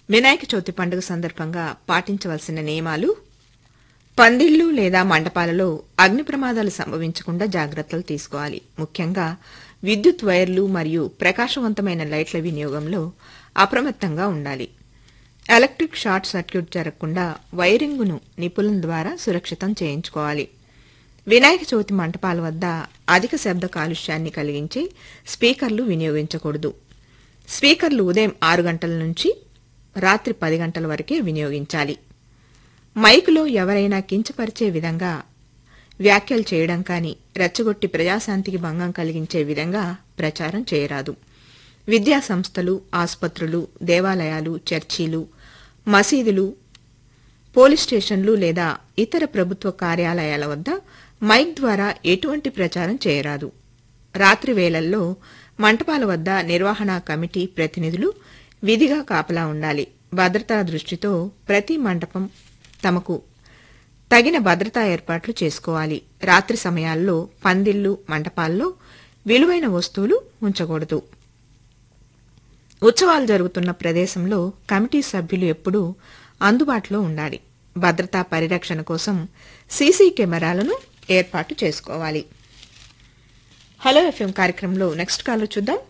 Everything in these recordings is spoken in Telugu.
వినాయక చవితి పండుగ సందర్భంగా పాటించవలసిన నియమాలు. పందిళ్లు లేదా మండపాలలో అగ్ని ప్రమాదాలు సంభవించకుండా జాగ్రత్తలు తీసుకోవాలి. ముఖ్యంగా విద్యుత్ వైర్లు మరియు ప్రకాశవంతమైన లైట్ల వినియోగంలో అప్రమత్తంగా ఉండాలి. ఎలక్ట్రిక్ షార్ట్ సర్క్యూట్ జరగకుండా వైరింగును నిపుణుల ద్వారా సురక్షితం చేయించుకోవాలి. వినాయక చవితి మంటపాల వద్ద అధిక శబ్ద కాలుష్యాన్ని కలిగించే స్పీకర్లు వినియోగించకూడదు. స్పీకర్లు ఉదయం 6 గంటల నుంచి రాత్రి 10 గంటల వరకే వినియోగించాలి. మైకులో ఎవరైనా కించపరిచే విధంగా వ్యాఖ్యలు చేయడం కానీ, రెచ్చగొట్టి ప్రజాశాంతికి భంగం కలిగించే విధంగా ప్రచారం చేయరాదు. విద్యా సంస్థలు, ఆసుపత్రులు, దేవాలయాలు, చర్చీలు, మసీదులు, పోలీస్ స్టేషన్లు లేదా ఇతర ప్రభుత్వ కార్యాలయాల వద్ద మైక్ ద్వారా ఎటువంటి ప్రచారం చేయరాదు. రాత్రి వేళల్లో మంటపాల వద్ద నిర్వహణ కమిటీ ప్రతినిధులు విధిగా కాపలా ఉండాలి. భద్రతా దృష్టితో ప్రతి మంటపం తమకు తగిన భద్రతా ఏర్పాట్లు చేసుకోవాలి. రాత్రి సమయాల్లో పందిళ్లు, మంటపాల్లో విలువైన వస్తువులు ఉంచకూడదు. ఉత్సవాలు జరుగుతున్న ప్రదేశంలో కమిటీ సభ్యులు ఎప్పుడూ అందుబాటులో ఉండాలి. భద్రతా పరిరక్షణ కోసం సీసీ కెమెరాలను ఏర్పాటు చేసుకోవాలి. హలో ఎఫ్ఎం కార్యక్రమంలో నెక్స్ట్ కాల్ చూద్దాం.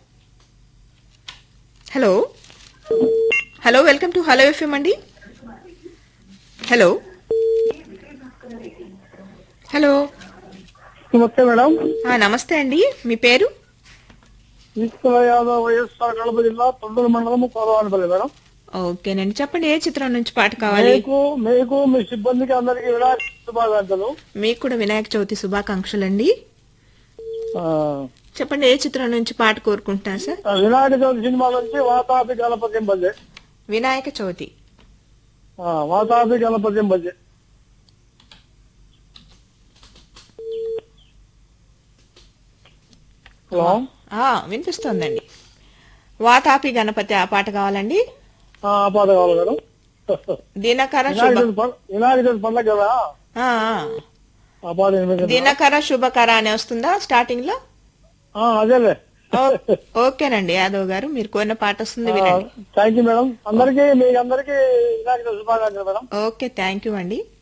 Hello hello welcome to hello FM అండి. హలో హలో నమస్తే మేడం. నమస్తే అండి, మీ పేరు? ఈశ్వర యాదవ్, వైఎస్ఆర్ కడప జిల్లా తొండూరు మండలం కోరవానిపల్లి మేడం. ఓకేనండి, చెప్పండి ఏ చిత్రం నుంచి పాట కావాలి? మీకు మీ సిబ్బందికి అందరికి వినాయక శుభాకాంక్షలు. మీకు కూడా వినాయక చవితి శుభాకాంక్షలు అండి. చెప్పండి ఏ చిత్రం నుంచి పాట కోరుకుంటున్నారు సార్? వినాయక చవితి సినిమా నుంచి వాతాపి గణపతి బజే. వినాయక చవితి వాతాపి గణపతి బజే. హలో, వినిపిస్తోందండి. వాతాపి గణపతి ఆ పాట కావాలండి. ఆ పాట కావాలి మేడం. దినకర వినాయక చవితి పండుగ కదా, ఆ పాట దినకర శుభకర అని వస్తుందా స్టార్టింగ్ లో? అదేలే. ఓకేనండి యాదవ్ గారు, మీరు కోరిన పాట వస్తుంది, వినండి. Thank you madam. అందరికి మీకు అందరికి వినాయక చవితి శుభాకాంక్షలు మేడం. ఓకే, థ్యాంక్ యూ అండి.